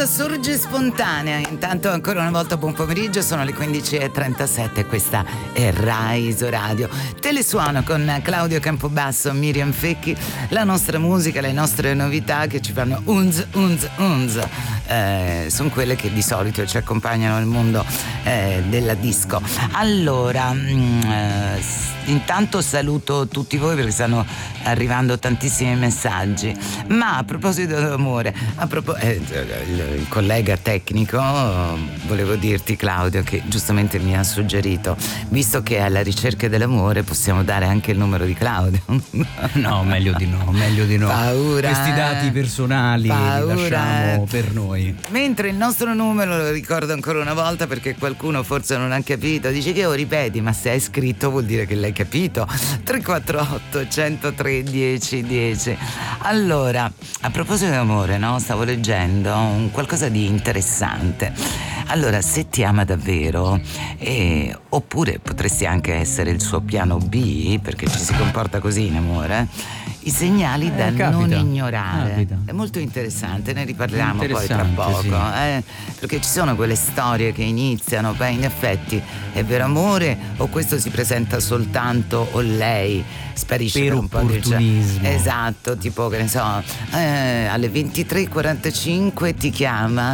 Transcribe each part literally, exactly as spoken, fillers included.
domanda sorge spontanea. Intanto ancora una volta buon pomeriggio, sono le quindici e trentasette, questa è Rai Radio. Telesuono con Claudio Campobasso, Miriam Fecchi, la nostra musica, le nostre novità che ci fanno unz, unz, unz. Eh, sono quelle che di solito ci accompagnano nel mondo eh, della disco. Allora, mh, eh, intanto saluto tutti voi perché stanno arrivando tantissimi messaggi. Ma a proposito dell'amore, a propos- eh, il, il collega tecnico, volevo dirti, Claudio, che giustamente mi ha suggerito, visto che è alla ricerca dell'amore, possiamo dare anche il numero di Claudio. No, meglio di no, meglio di no. Paura. Questi dati personali Paura. li lasciamo per noi. Mentre il nostro numero, lo ricordo ancora una volta perché qualcuno forse non ha capito, dice che lo ripeti, ma se hai scritto vuol dire che l'hai capito. tre quattro otto, uno zero tre, dieci dieci. Allora, a proposito di amore, no? Stavo leggendo un qualcosa di interessante. Allora, se ti ama davvero, eh, oppure potresti anche essere il suo piano B, perché ci si comporta così in amore, i segnali eh, da capita, non ignorare. Capita. È molto interessante, ne riparliamo poi tra Interessante, poco, sì. eh, perché ci sono quelle storie che iniziano, beh, in effetti è vero amore o questo si presenta soltanto o lei sparisce per, per un po' di opportunismo. esatto, tipo che ne so, eh, alle ventitré e quarantacinque ti chiama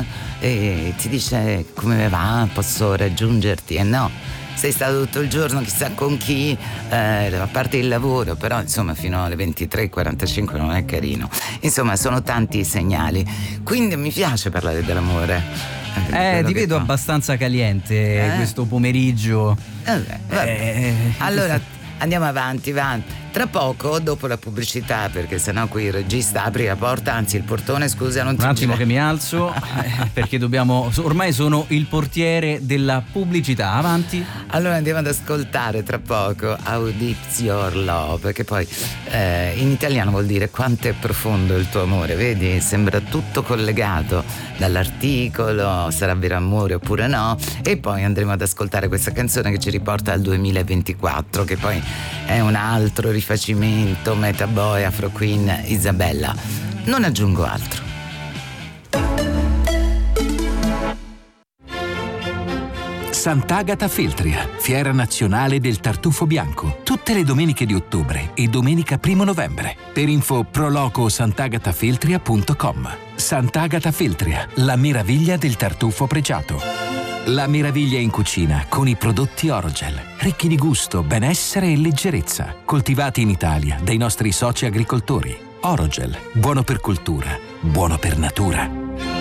e ti dice come va, posso raggiungerti, e no, sei stato tutto il giorno chissà con chi, eh, a parte il lavoro, però insomma fino alle ventitré e quarantacinque non è carino. Insomma, sono tanti i segnali, quindi mi piace parlare dell'amore. Eh, ti vedo fa. abbastanza caliente Eh? questo pomeriggio. Eh, vabbè. Eh, Allora andiamo avanti, avanti. Tra poco, dopo la pubblicità, perché sennò qui il regista apri la porta, anzi il portone, scusa, non ti Un attimo gira. che mi alzo, eh, perché dobbiamo. Ormai sono il portiere della pubblicità. Avanti. Allora andiamo ad ascoltare tra poco Audizio Love, perché poi eh, in italiano vuol dire quanto è profondo il tuo amore, vedi? Sembra tutto collegato dall'articolo, sarà vero amore oppure no, e poi andremo ad ascoltare questa canzone che ci riporta al duemilaventiquattro, che poi è un altro rifacimento, Meta Boy, Afro Queen, Isabella. Non aggiungo altro. Sant'Agata Feltria, fiera nazionale del tartufo bianco, tutte le domeniche di ottobre e domenica primo novembre. Per info proloco sant'agatafeltria punto com. Sant'Agata Feltria, la meraviglia del tartufo pregiato. La meraviglia in cucina con i prodotti Orogel, ricchi di gusto, benessere e leggerezza, coltivati in Italia dai nostri soci agricoltori. Orogel, buono per cultura, buono per natura.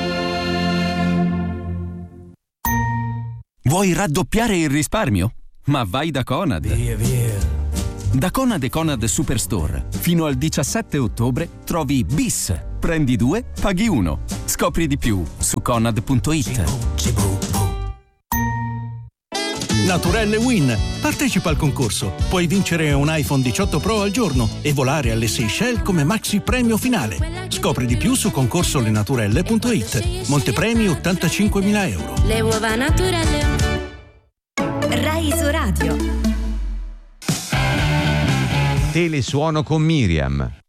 Vuoi raddoppiare il risparmio? Ma vai da Conad. Via, via. Da Conad e Conad Superstore, fino al diciassette ottobre trovi Bis. Prendi due, paghi uno. Scopri di più su conad punto it. Naturelle Win. Partecipa al concorso. Puoi vincere un iPhone diciotto Pro al giorno e volare alle Seychelles come maxi premio finale. Scopri di più su concorsolenaturelle punto it. Montepremi ottantacinquemila euro. Le uova naturelle. Rai Radio. Telesuono con Miriam.